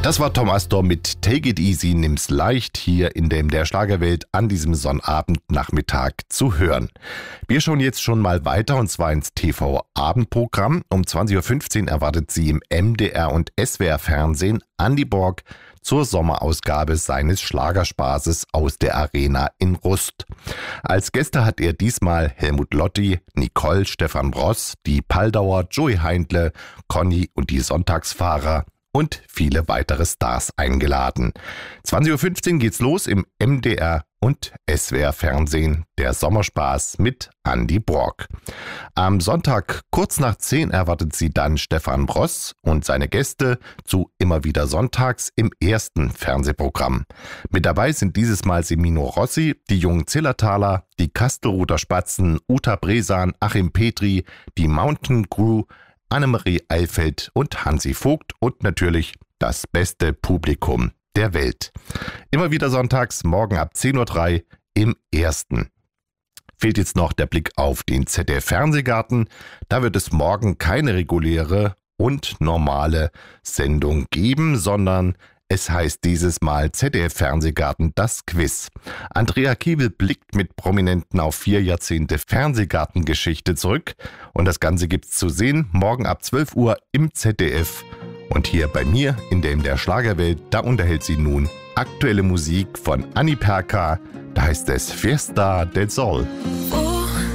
Das war Tom Astor mit Take It Easy, nimm's leicht hier in der Schlagerwelt an diesem Sonnabendnachmittag zu hören. Wir schauen jetzt schon mal weiter und zwar ins TV-Abendprogramm. Um 20.15 Uhr erwartet Sie im MDR und SWR Fernsehen Andy Borg zur Sommerausgabe seines Schlagerspaßes aus der Arena in Rust. Als Gäste hat er diesmal Helmut Lotti, Nicole, Stefan Bross, die Paldauer, Joey Heindle, Conny und die Sonntagsfahrer und viele weitere Stars eingeladen. 20.15 Uhr geht's los im MDR und SWR Fernsehen, der Sommerspaß mit Andy Borg. Am Sonntag kurz nach 10 erwartet sie dann Stefan Bross und seine Gäste zu Immer wieder sonntags im ersten Fernsehprogramm. Mit dabei sind dieses Mal Semino Rossi, die jungen Zillertaler, die Kastelruther Spatzen, Uta Bresan, Achim Petri, die Mountain Crew, Annemarie Eilfeld und Hansi Vogt und natürlich das beste Publikum der Welt. Immer wieder sonntags, morgen ab 10.03 Uhr im ersten. Fehlt jetzt noch der Blick auf den ZDF-Fernsehgarten. Da wird es morgen keine reguläre und normale Sendung geben, sondern es heißt dieses Mal ZDF-Fernsehgarten das Quiz. Andrea Kiewel blickt mit Prominenten auf 4 Jahrzehnte Fernsehgartengeschichte zurück. Und das Ganze gibt's zu sehen morgen ab 12 Uhr im ZDF. Und hier bei mir in der Schlagerwelt, da unterhält sie nun aktuelle Musik von Anni Perka. Da heißt es Fiesta del Sol.